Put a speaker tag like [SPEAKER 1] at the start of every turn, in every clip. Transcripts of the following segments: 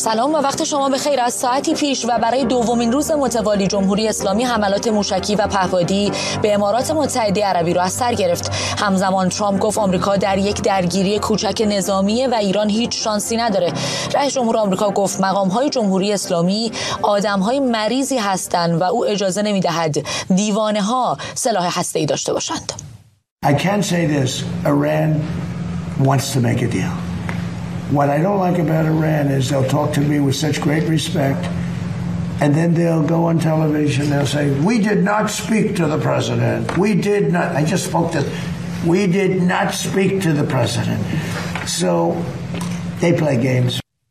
[SPEAKER 1] سلام و وقت شما بخیر. از ساعتی پیش و برای دومین روز متوالی جمهوری اسلامی حملات موشکی و پهپادی به امارات متحده عربی را از سر گرفت. همزمان ترامپ گفت آمریکا در یک درگیری کوچک نظامیه و ایران هیچ شانسی نداره. رئیس جمهور آمریکا گفت مقام‌های جمهوری اسلامی آدم‌های مریضی هستند و او اجازه نمی‌دهد دیوانه‌ها سلاح هسته‌ای داشته باشند.
[SPEAKER 2] I can say this, Iran wants to make a deal. What I don't like about Iran is they'll talk to me with such great respect, and then they'll go on television, they'll say, we did not speak to the president. We did not, I just spoke to, we did not speak to the president. So they play games.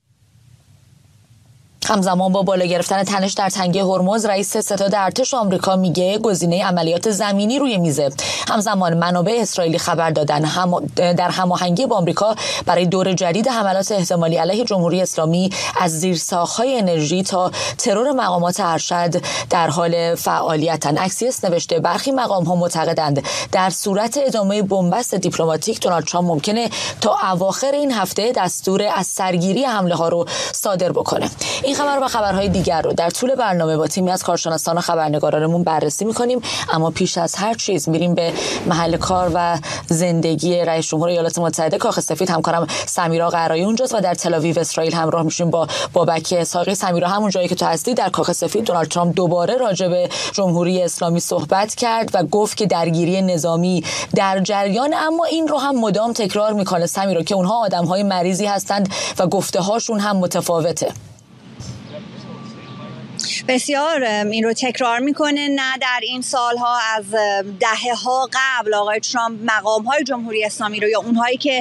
[SPEAKER 1] همزمان با بالا گرفتن تنش در تنگه هرمز، رئیس ستاد ارتش آمریکا میگه گزینه عملیات زمینی روی میزه. همزمان منابع اسرائیلی خبر دادن در هماهنگی با آمریکا برای دور جدید حملات احتمالی علیه جمهوری اسلامی از زیرساخت‌های انرژی تا ترور مقامات ارشد در حال فعالیتند. اکسیوس نوشته برخی مقام‌ها معتقدند در صورت ادامه بنبست دیپلماتیک دونالد ترامپ ممکنه تا اواخر این هفته دستور از سرگیری حمله‌ها رو صادر بکنه. این خبر و خبرهای دیگر رو در طول برنامه با تیمی از کارشناسان و خبرنگارانمون بررسی می‌کنیم، اما پیش از هر چیز میریم به محل کار و زندگی رئیس جمهور ایالات متحده. کاخ سفید همکارم سمیرا قرایی اونجاست و در تل‌آویو اسرائیل همراه میشیم با بابک اسحاقی. سمیرا، همون جایی که تو هستی در کاخ سفید دونالد ترامپ دوباره راجع به جمهوری اسلامی صحبت کرد و گفت که درگیری نظامی در جریان، اما این رو هم مدام تکرار میکنه سمیرا که اونها آدم‌های مریضی هستند و گفته‌هاشون هم متفاوته.
[SPEAKER 3] بسیار این رو تکرار میکنه. نه در این سالها، از دهه‌ها قبل آقای ترامپ مقام‌های جمهوری اسلامی رو یا اونهایی که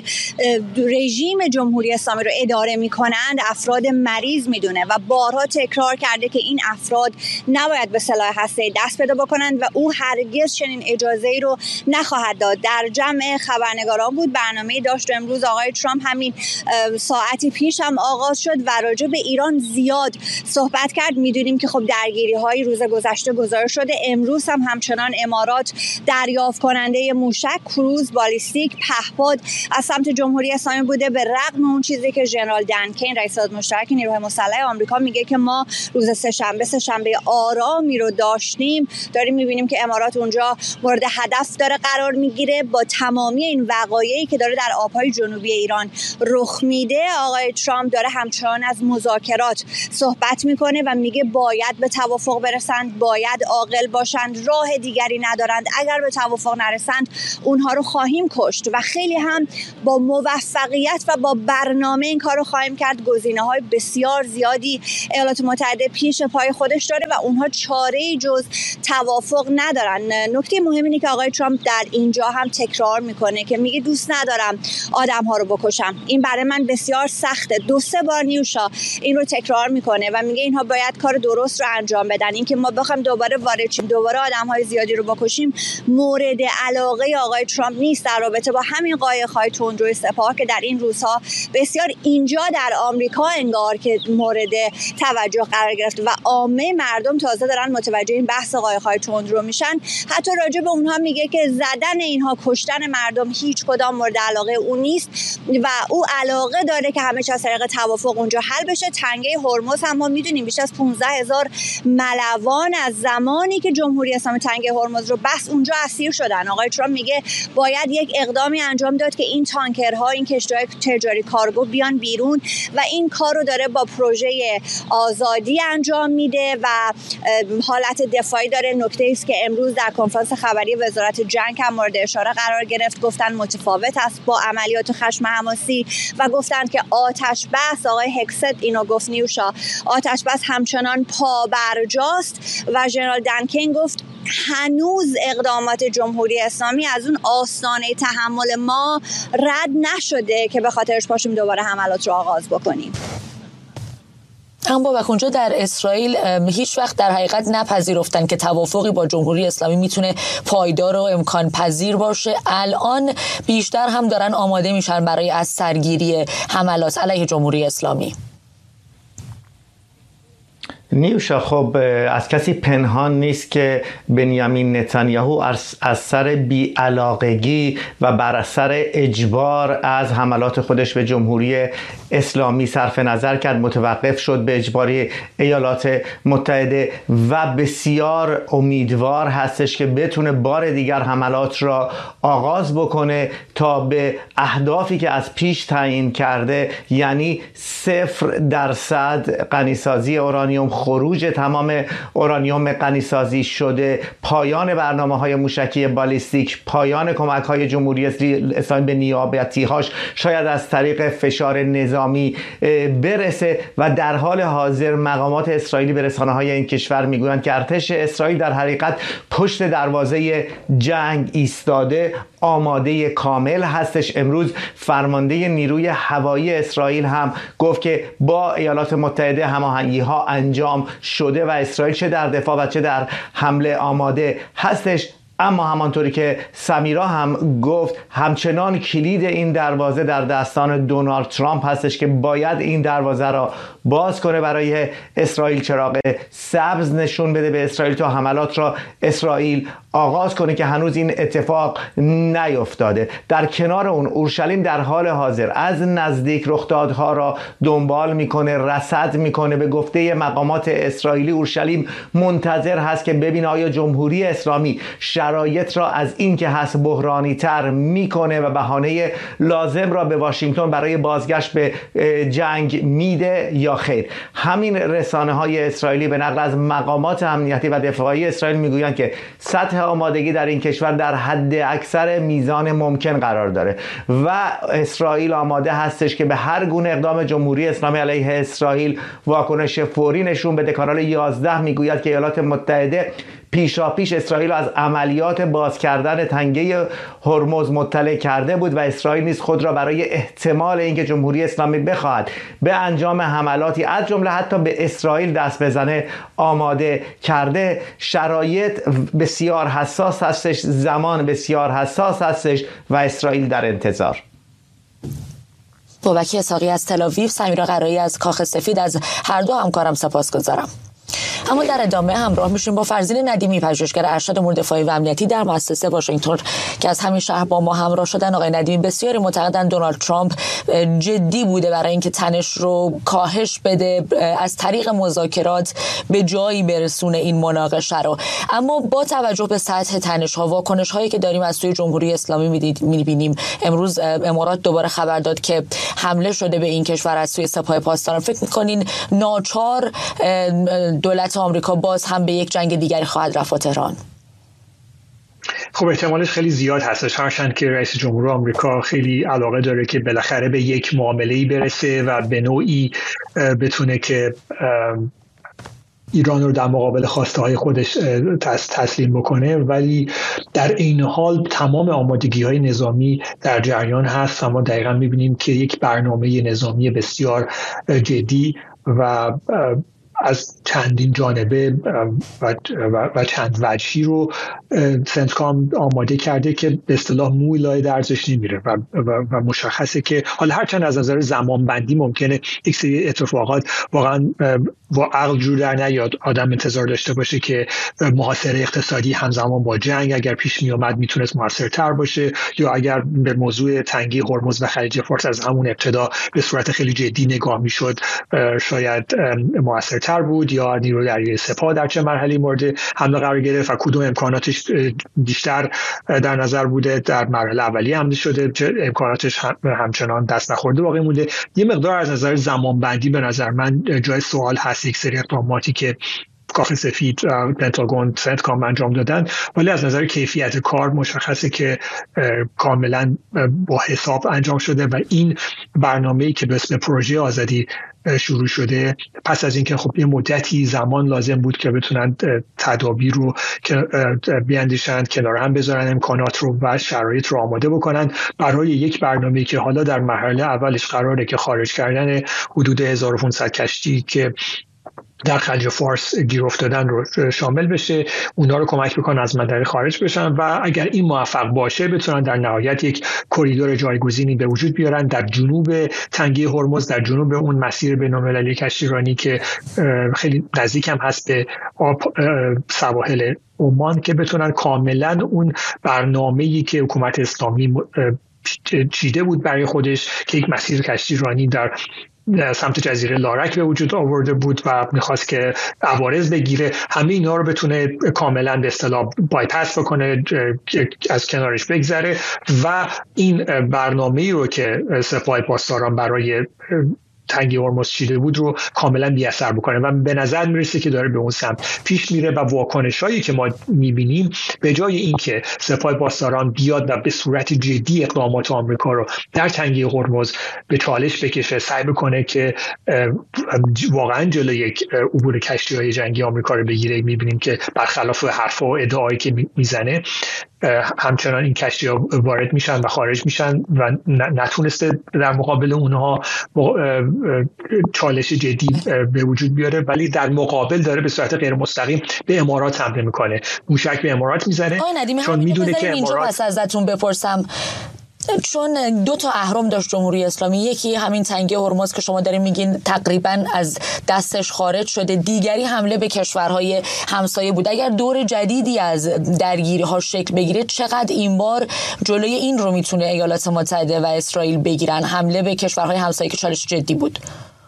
[SPEAKER 3] رژیم جمهوری اسلامی رو اداره میکنند افراد مریض میدونه و بارها تکرار کرده که این افراد نباید به سلاح هسته‌ای دست پیدا بکنند و او هرگز چنین اجازه‌ای رو نخواهد داد. در جمع خبرنگاران بود، برنامه‌ای داشت و امروز آقای ترامپ همین ساعتی پیش هم آغاز شد و راجع به ایران زیاد صحبت کرد. میدونیم که خب درگیری‌های روز گذشته گزارش شده. امروز هم همچنان امارات دریافت کننده موشک، کروز بالیستیک، پهپاد از سمت جمهوری اسلامی بوده، به رغم اون چیزی که ژنرال دن کین رئیس ستاد مشترک نیروهای مسلح آمریکا میگه که ما روز سه‌شنبه آرامی رو داشتیم. داریم میبینیم که امارات اونجا مورد هدف داره قرار میگیره. با تمامی این وقایعی که داره در آبهای جنوبی ایران رخ میده، آقای ترامپ داره همچنان از مذاکرات صحبت میکنه و میگه باید به توافق برسند، باید عاقل باشند، راه دیگری ندارند. اگر به توافق نرسند اونها رو خواهیم کشت و خیلی هم با موفقیت و با برنامه این کار رو خواهیم کرد. گزینه‌های بسیار زیادی ایالات متحده پیش پای خودش داره و اونها چاره‌ای جز توافق ندارن. نکته مهم اینه که آقای ترامپ در اینجا هم تکرار میکنه که میگه دوست ندارم آدم‌ها رو بکشم، این برای من بسیار سخته. 2-3 بار نیوشا این رو تکرار میکنه و میگه اینها باید کار درست رو انجام بدن. این که ما بخوایم دوباره وارد شیم، دوباره آدم‌های زیادی رو بکشیم، مورد علاقه آقای ترامپ نیست در رابطه با همین قایق‌های تندروی سپاه که در این روزها بسیار اینجا در آمریکا انگار که مورد توجه قرار گرفت و عامه مردم تازه دارن متوجه این بحث قایق‌های تندرو میشن. حتی راجع به اونها میگه که زدن اینها، کشتن مردم هیچ کدام مورد علاقه او نیست و او علاقه داره که همه چیز از طریق توافق اونجا حل بشه. تنگه هرمز هم ما میدونیم بیش از 15,000 ملوان از زمانی که جمهوری اسلامی تنگه هرمز رو بس اونجا اسیر شدن. آقای ترامپ میگه باید یک اقدامی انجام داد که این تانکرها، این کشتی‌های تجاری کارگو بیان بیرون و این کار رو داره با پروژه آزادی انجام میده و حالت دفاعی داره. نکته است که امروز در کنفرانس خبری وزارت جنگ هم مورد اشاره قرار گرفت، گفتن متفاوت است با عملیات خشم حماسی و گفتن که آتش بس، آقای هکست اینو گفت نیوشا، آتش بس همچنان پابرجاست و ژنرال دن کین گفت هنوز اقدامات جمهوری اسلامی از اون آستانه تحمل ما رد نشده که به خاطرش پاشیم دوباره حملات رو آغاز بکنیم.
[SPEAKER 1] اما با اونجا در اسرائیل هیچ وقت در حقیقت نپذیرفتن که توافقی با جمهوری اسلامی میتونه پایدار و امکان پذیر باشه. الان بیشتر هم دارن آماده میشن برای از سرگیری حملات علیه جمهوری اسلامی.
[SPEAKER 4] نیوشا، خب از کسی پنهان نیست که بنیامین نتانیاهو از سر بی‌علاقگی و بر اثر اجبار از حملات خودش به جمهوری اسلامی صرف نظر کرد، متوقف شد به اجباری ایالات متحده و بسیار امیدوار هستش که بتونه بار دیگر حملات را آغاز بکنه تا به اهدافی که از پیش تعیین کرده، یعنی 0% غنیسازی اورانیوم، خروج تمام اورانیوم غنیسازی شده، پایان برنامه‌های موشکی بالیستیک، پایان کمک‌های جمهوری اسلامی به نیابتی‌هاش، شاید از طریق فشار نظامی برسه. و در حال حاضر مقامات اسرائیلی به رسانه‌های این کشور میگویند که ارتش اسرائیل در حقیقت پشت دروازه جنگ ایستاده، آماده کامل هستش. امروز فرمانده نیروی هوایی اسرائیل هم گفت که با ایالات متحده هماهنگی‌ها انجام شده و اسرائیل چه در دفاع و چه در حمله آماده هستش. اما همانطوری که سمیرا هم گفت، همچنان کلید این دروازه در دستان دونالد ترامپ هستش که باید این دروازه را باز کنه برای اسرائیل، چراغ سبز نشون بده به اسرائیل تا حملات را اسرائیل آغاز کنه که هنوز این اتفاق نیفتاده. در کنار اون اورشلیم در حال حاضر از نزدیک رخدادها را دنبال میکنه، رصد میکنه. به گفته مقامات اسرائیلی اورشلیم منتظر هست که ببینه آیا جمهوری اسلامی شرایط را از این که هست بحرانی تر میکنه و بهانه لازم را به واشنگتن برای بازگشت به جنگ میده یا خیر. همین رسانه های اسرائیلی به نقل از مقامات امنیتی و دفاعی اسرائیل میگویند که سطح آمادگی در این کشور در حد اکثر میزان ممکن قرار داره و اسرائیل آماده هستش که به هر گونه اقدام جمهوری اسلامی علیه اسرائیل واکنش فوری نشون بده. کانال 11 میگوید که ایالات متحده پیشاپیش اسرائیل از عملیات باز کردن تنگه هرمز مطلع کرده بود و اسرائیل نیز خود را برای احتمال اینکه جمهوری اسلامی بخواهد به انجام حملاتی از جمله حتی به اسرائیل دست بزنه آماده کرده. شرایط بسیار حساس هستش، زمان بسیار حساس هستش و اسرائیل در انتظار.
[SPEAKER 1] بابک اسحاقی از تل آویو، سمیرا قرایی از کاخ سفید، از هر دو همکارم سپاسگزارم. اما در ادامه همراه میشیم با فرزین ندیمی، پژوهشگر ارشد امور دفاعی و امنیتی در مؤسسه واشنگتن که از همین شهر با ما همراه شدن. آقای ندیمی، بسیاری معتقدند دونالد ترامپ جدی بوده برای اینکه تنش رو کاهش بده، از طریق مذاکرات به جایی برسونه این مناقشه رو. اما با توجه به سطح تنش ها، واکنش هایی که داریم از سوی جمهوری اسلامی میبینیم، امروز امارات دوباره خبر داد که حمله شده به این کشور از سوی سپاه پاسداران. فکر می‌کنین ناچار دولت آمریکا باز هم به یک جنگ دیگری خواهد رفت تهران؟
[SPEAKER 5] خب احتمالش خیلی زیاد هستش، هرچند که رئیس جمهور آمریکا خیلی علاقه داره که بالاخره به یک معامله‌ای برسه و به نوعی بتونه که ایران رو در مقابل خواسته های خودش تسلیم بکنه، ولی در این حال تمام آمادگی های نظامی در جریان هست و ما دقیقا میبینیم که یک برنامه نظامی بسیار جدی و از چندین جانبه و چند وجهی رو سنتکام آماده کرده که به اصطلاح موی لای درزش نمیره و مشخصه که حالا هرچند از نظر زمان بندی ممکنه یک سری اتفاقات واقعا با عقل جور در نیاد، آدم انتظار داشته باشه که محاصره اقتصادی همزمان با جنگ اگر پیش می اومد میتونست موثرتر باشه، یا اگر به موضوع تنگی هرمز و خلیج فارس از همون ابتدا به صورت خیلی جدی نگاه میشد شاید موثرتر بود، یا نیروی دریایی سپاه در چه مرحله مورد حمله قرار گرفت و کدوم امکاناتش بیشتر در نظر بوده در مرحله اولیه حمله شده، چه امکاناتش همچنان دست نخورده باقی مونده. یه مقدار از نظر زمانبندی به نظر من جای سوال هست یک سری اقداماتی که کاخ سفید، پنتاگون، سنتکام انجام دادن، ولی از نظر کیفیت کار مشخصه که کاملا با حساب انجام شده و این برنامه‌ای که به اسم پروژه آزادی شروع شده پس از اینکه خب یه مدتی زمان لازم بود که بتونن تدابیر رو بیاندیشن، کنار هم بذارن، امکانات رو و شرایط رو آماده بکنن برای یک برنامه‌ای که حالا در مرحله اولش قراره که خارج کردن حدود 1500 کشتی که در خلیج فارس گیر افتادن رو شامل بشه، اونا رو کمک بکنن از منطقه خارج بشن و اگر این موفق باشه بتونن در نهایت یک کریدور جایگزینی به وجود بیارن در جنوب تنگه هرمز، در جنوب اون مسیر بین‌المللی کشتیرانی که خیلی نزدیک هم هست به سواحل عمان، که بتونن کاملا اون برنامه‌ای که حکومت اسلامی چیده بود برای خودش که یک مسیر کشتیرانی در سمت جزیره لارک به وجود آورده بود و میخواست که عوارض بگیره، همه اینا رو بتونه کاملا به اصطلاح بایپاس بکنه، از کنارش بگذره و این برنامه‌ای رو که سپاه پاسداران برای تنگه هرمز چیده بود رو کاملا بی‌اثر بکنه و به نظر میرسه که داره به اون سمت پیش میره و واکنشایی که ما میبینیم به جای اینکه سپاه پاسداران بیاد و به صورت جدی اقدامات آمریکا رو در تنگه هرمز به چالش بکشه، سعی بکنه که واقعا جلوی یک عبور کشتی‌های جنگی آمریکا رو بگیره، میبینیم که برخلاف حرفا و ادعایی که میزنه همچنان این کشتی‌ها وارد میشن و خارج میشن و نتونسته در مقابل اونها چالش جدی به وجود بیاره، ولی در مقابل داره به صورت غیر مستقیم به امارات حمله میکنه، موشک به امارات میزنه، چون میدونه که امارات.
[SPEAKER 1] ازتون بپرسم، چون 2 تا اهرم داشت جمهوری اسلامی، یکی همین تنگه هرمز که شما دارین میگین تقریبا از دستش خارج شده، دیگری حمله به کشورهای همسایه بود. اگر دور جدیدی از درگیری ها شکل بگیره، چقدر این بار جلوی این رو میتونه ایالات متحده و اسرائیل بگیرن، حمله به کشورهای همسایه که چالش جدی بود؟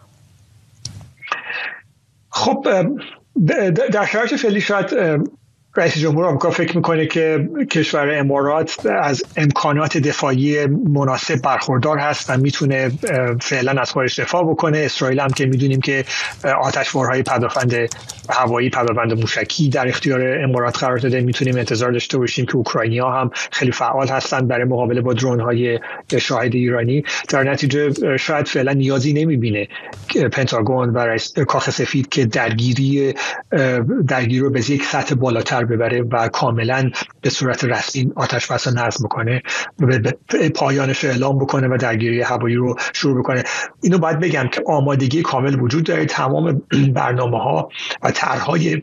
[SPEAKER 5] خب در شرایط فعلی شاید رئیس جمهور آمریکا فکر میکنه که کشور امارات از امکانات دفاعی مناسب برخوردار هست و میتونه فعلا از خودش دفاع بکنه. اسرائیل هم که میدونیم که آتشبارهای پدافند هوایی، پدافند موشکی در اختیار امارات قرار داده، میتونیم انتظار داشته باشیم که اوکراینیا هم خیلی فعال هستند برای مقابله با درون‌های شاهد ایرانی. در نتیجه شاید فعلا نیازی نمیبینه پنتاگون و رئیس کاخ سفید که درگیری رو به یک سطح بالاتر ببره و کاملا به صورت رسمی آتش بس نصب بکنه، به پایانش اعلام بکنه و درگیری هوایی رو شروع بکنه. اینو باید بگم که آمادگی کامل وجود داره، تمام برنامه‌ها و طرح‌های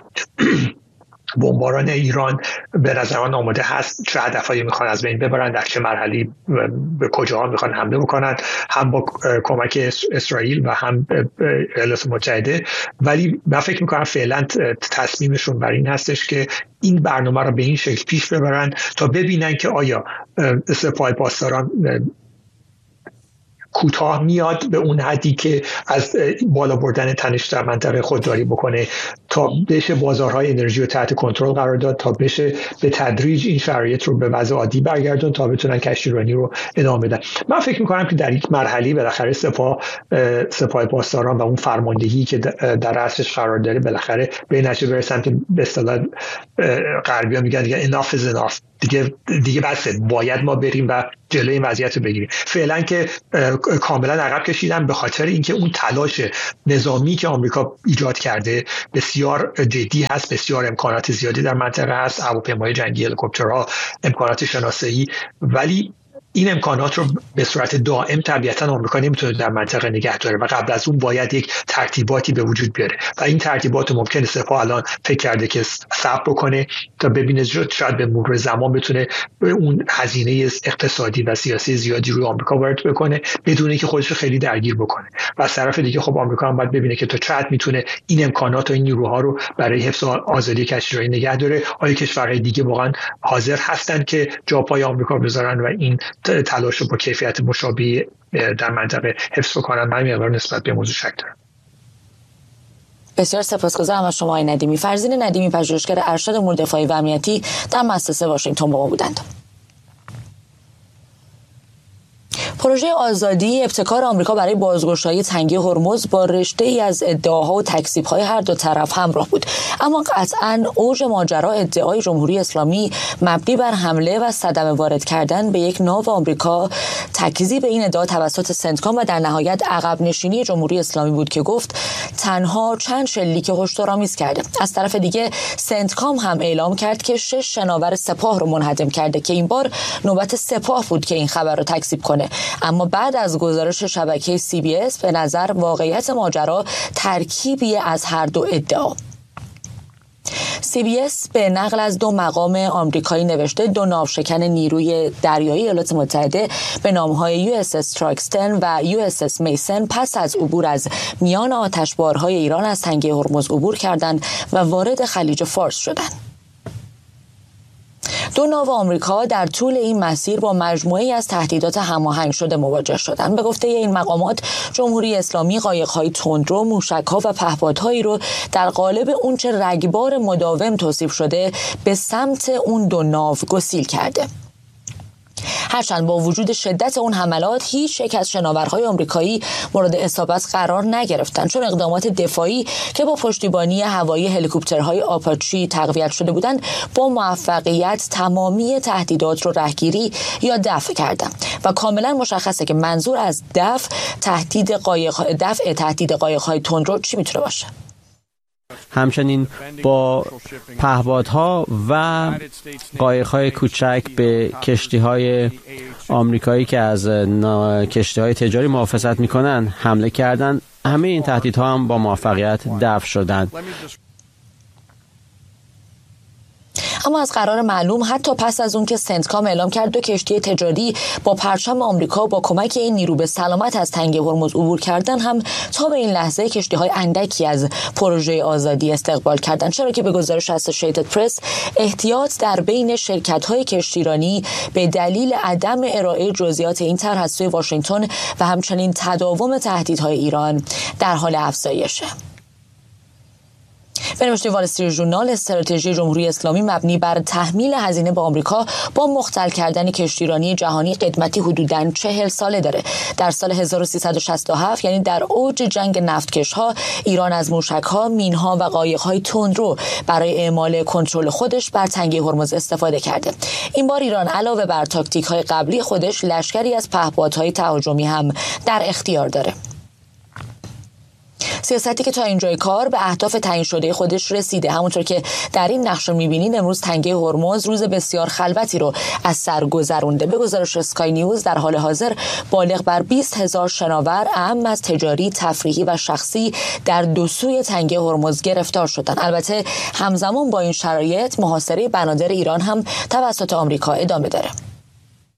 [SPEAKER 5] بمباران ایران به نظر من آماده هست. چه هدفایی میخوان از بین ببرن، در چه مرحله به کجاها میخوان حمله بکنن، هم با کمک اسرائیل و هم ایالات متحده. ولی من فکر میکنم فعلا تصمیمشون بر این هستش که این برنامه رو به این شکل پیش ببرن تا ببینن که آیا سپاه پاسداران کوتاه میاد به اون حدی که از بالا بردن تنش در منطقه خودداری بکنه، تا بشه بازارهای انرژی رو تحت کنترل قرار داد، تا بشه به تدریج این شرایط رو به وضع عادی برگردون، تا بتونن کشتیرانی رو ادامه بدن. من فکر میکنم که در یک مرحله بالاخره سپاه پاسداران و اون فرماندهی که در رأسش قرار داره بالاخره به نتیجه برسن که به اصطلاح غربی‌ها میگن دیگه enough is enough، دیگه بسه، باید ما بریم و جلوی این وضعیت رو بگیریم. فعلا که کاملا عقب کشیدن به خاطر اینکه اون تلاش نظامی که آمریکا ایجاد کرده بسیار جدی هست، بسیار امکانات زیادی در منطقه هست، هواپیمای جنگی، هلیکوپترها، امکانات شناسایی، ولی این امکانات رو به صورت دائم طبیعتاً آمریکا نمیتونه در منطقه نگه داره و قبل از اون باید یک ترتیباتی به وجود بیاره و این ترتیبات ممکنه سپاه الان فکر کرده که صبر بکنه تا ببینه شاید به مرور زمان بتونه اون هزینه اقتصادی و سیاسی زیادی روی آمریکا وارد بکنه بدون اینکه خودش رو خیلی درگیر بکنه. و از طرف دیگه خب آمریکا هم باید ببینه که تا چقدر میتونه این امکانات و این نیروها رو برای حفظ آزادی کشتیرانی نگه داره. آیا کشورهای دیگه واقعا حاضر هستن که جا پای آمریکا بذارن و این تلاش رو با کیفیت مشابه در منطقه حفظ بکنن؟ من می‌بینم نسبت به موضوع شک دارم.
[SPEAKER 1] بسیار سپاسگزارم از شما آقای ندیمی. فرزین ندیمی، پژوهشگر ارشد امور دفاعی و امنیتی در مؤسسه واشنگتن با ما بودند. پروژه آزادی ابتکار آمریکا برای بازگشایی تنگه هرمز با رشته‌ای از ادعاها و تکذیب‌های هر دو طرف همراه بود، اما قطعاً اوج ماجرا ادعای جمهوری اسلامی مبنی بر حمله و صدمه وارد کردن به یک ناو آمریکا، تکذیب این ادعا توسط سنتکام و در نهایت عقب نشینی جمهوری اسلامی بود که گفت تنها چند شلیک هشدارآمیز کرده. از طرف دیگه سنتکام هم اعلام کرد که 6 شناور سپاه رو منهدم کرده که این بار نوبت سپاه بود که این خبر رو تکذیب کنه. اما بعد از گزارش شبکه CBS به نظر واقعیت ماجرا ترکیبی از هر دو ادعا. CBS به نقل از 2 مقام آمریکایی نوشته 2 ناوشکن نیروی دریایی ایالات متحده به نام‌های USS تراکستن و USS میسن پس از عبور از میان آتشبارهای ایران از تنگه هرمز عبور کردند و وارد خلیج فارس شدند. 2 ناو آمریکا در طول این مسیر با مجموعه‌ای از تهدیدات هماهنگ شده مواجه شدند. به گفته این مقامات، جمهوری اسلامی قایق‌های تندرو، موشک‌ها و پهپادهایی رو در قالب اونچه رگبار مداوم توصیف شده به سمت اون 2 ناو گسیل کرده. هرچند با وجود شدت اون حملات هیچ یک از شناورهای آمریکایی مورد اصابت قرار نگرفتند، چون اقدامات دفاعی که با پشتیبانی هوایی هلیکوپترهای آپاچی تقویت شده بودند با موفقیت تمامی تهدیدات رو رهگیری یا دفع کردند و کاملا مشخصه که منظور از دفع تهدید قایق‌های تندرو چی میتونه باشه.
[SPEAKER 6] همچنین با پهپادها و قایق‌های کوچک به کشتی‌های آمریکایی که از کشتی‌های تجاری محافظت می‌کنند حمله کردند. همه این تهدیدها هم با موفقیت دفع شدند.
[SPEAKER 1] اما از قرار معلوم حتی پس از اون که سنتکام اعلام کرد 2 کشتی تجاری با پرچم آمریکا با کمک این نیرو به سلامت از تنگه هرمز عبور کردن، هم تا به این لحظه کشتی‌های اندکی از پروژه آزادی استقبال کردند، چرا که به گزارش اسوسییتد پرس احتیاط در بین شرکت‌های کشتیرانی به دلیل عدم ارائه جزئیات این طرح از سوی واشنگتن و همچنین تداوم تهدیدهای ایران در حال افزایشه. به نوشته وال استریت ژورنال، استراتژی جمهوری اسلامی مبنی بر تحمیل هزینه به آمریکا با مختل کردن کشتیرانی جهانی قدمتی حدوداً 40 ساله داره. در سال 1367 یعنی در اوج جنگ نفتکش‌ها، ایران از موشک‌ها، مین‌ها و قایق‌های تندرو برای اعمال کنترل خودش بر تنگه هرمز استفاده کرده. این بار ایران علاوه بر تاکتیک‌های قبلی خودش لشکری از پهپادهای تهاجمی هم در اختیار داره. سیاستی که تا اینجای کار به اهداف تعیین شده خودش رسیده. همونطور که در این نقشه می‌بینید، امروز تنگه هرمز روز بسیار خلوتی رو از سر گذرونده. به گزارش اسکای نیوز در حال حاضر بالغ بر 20,000 شناور اعم از تجاری، تفریحی و شخصی در 2 سوی تنگه هرمز گرفتار شدن. البته همزمان با این شرایط محاصره بنادر ایران هم توسط آمریکا ادامه داره.